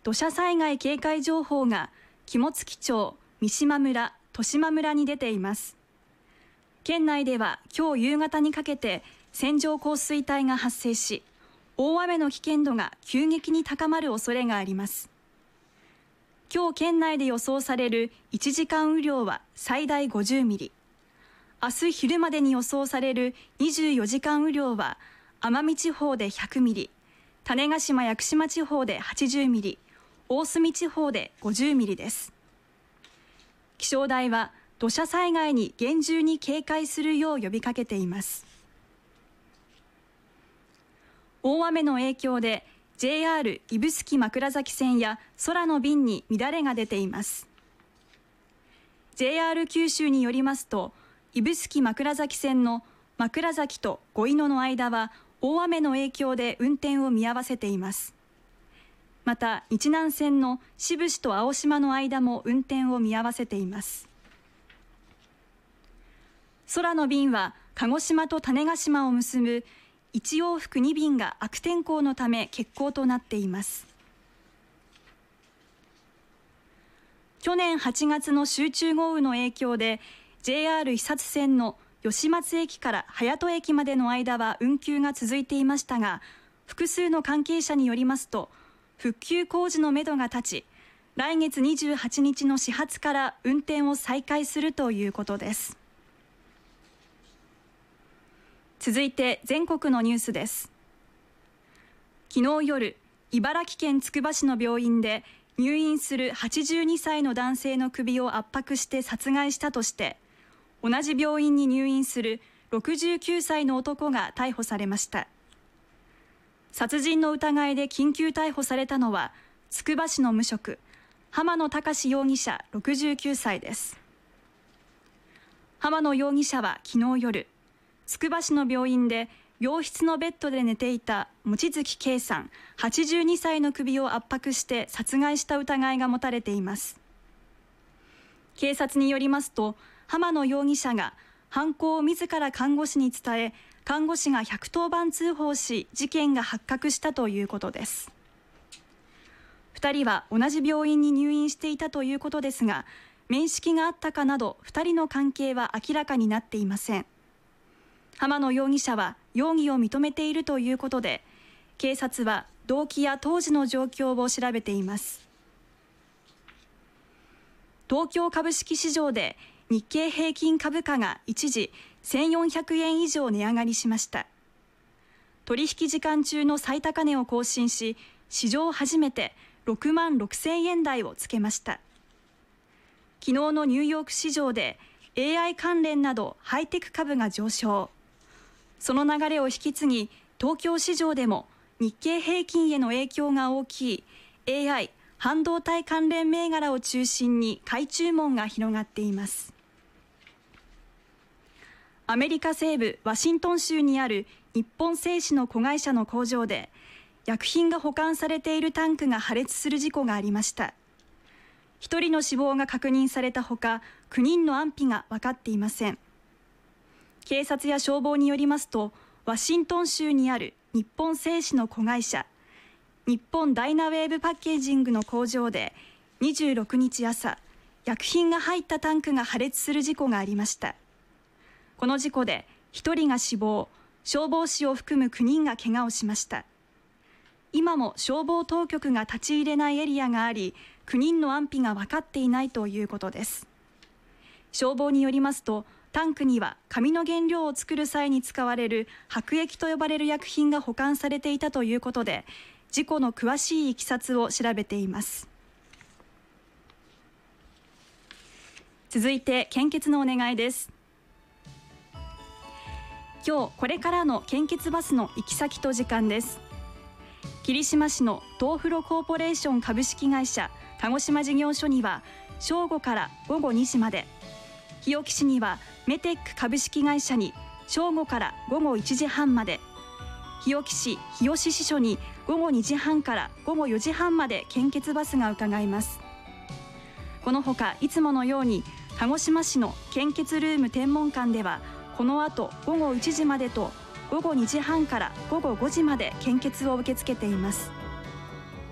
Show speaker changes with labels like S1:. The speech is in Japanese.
S1: 土砂災害警戒情報が肝付町、三島村、十島村に出ています。県内では今日夕方にかけて線状降水帯が発生し、大雨の危険度が急激に高まる恐れがあります。今日県内で予想される1時間雨量は最大50ミリ、明日昼までに予想される24時間雨量は奄美地方で100ミリ、種子島・屋久島地方で80ミリ、大隅地方で50ミリです。気象台は土砂災害に厳重に警戒するよう呼びかけています。大雨の影響で JR 指宿枕崎線や空の便に乱れが出ています。 JR 九州によりますと、指宿枕崎線の枕崎と五井野の間は大雨の影響で運転を見合わせています。また日南線の志布志と青島の間も運転を見合わせています。空の便は鹿児島と種子島を結ぶ1往復2便が悪天候のため欠航となっています。去年8月の集中豪雨の影響で JR 肥薩線の吉松駅から隼人駅までの間は運休が続いていましたが、複数の関係者によりますと復旧工事のめどが立ち、来月28日の始発から運転を再開するということです。続いて全国のニュースです。昨日夜、茨城県つくば市の病院で入院する82歳の男性の首を圧迫して殺害したとして、同じ病院に入院する69歳の男が逮捕されました。殺人の疑いで緊急逮捕されたのは、つくば市の無職、浜野孝容疑者69歳です。浜野容疑者は昨日夜、つくば市の病院で病室のベッドで寝ていた望月圭さん82歳の首を圧迫して殺害した疑いが持たれています。警察によりますと、浜野容疑者が犯行を自ら看護師に伝え、看護師が110番通報し、事件が発覚したということです。2人は同じ病院に入院していたということですが、面識があったかなど2人の関係は明らかになっていません。浜野容疑者は容疑を認めているということで、警察は動機や当時の状況を調べています。東京株式市場で日経平均株価が一時1400円以上値上がりしました。取引時間中の最高値を更新し、史上初めて6万6000円台をつけました。昨日のニューヨーク市場で AI 関連などハイテク株が上昇。その流れを引き継ぎ、東京市場でも日経平均への影響が大きい AI 半導体関連銘柄を中心に買い注文が広がっています。アメリカ西部ワシントン州にある日本製紙の子会社の工場で、薬品が保管されているタンクが破裂する事故がありました。1人の死亡が確認されたほか、9人の安否が分かっていません。警察や消防によりますと、ワシントン州にある日本製紙の子会社、日本ダイナウェーブパッケージングの工場で26日朝、薬品が入ったタンクが破裂する事故がありました。この事故で1人が死亡、消防士を含む9人が怪我をしました。今も消防当局が立ち入れないエリアがあり、9人の安否が分かっていないということです。消防によりますと、タンクには紙の原料を作る際に使われる白液と呼ばれる薬品が保管されていたということで、事故の詳しいいきさつを調べています。続いて献血のお願いです。今日これからの献血バスの行き先と時間です。霧島市の東フロコーポレーション株式会社鹿児島事業所には正午から午後2時まで、日置市にはメテック株式会社に正午から午後1時半まで、日置市日吉支所に午後2時半から午後4時半まで献血バスが伺います。このほかいつものように鹿児島市の献血ルーム天文館ではこの後午後1時までと午後2時半から午後5時まで献血を受け付けています。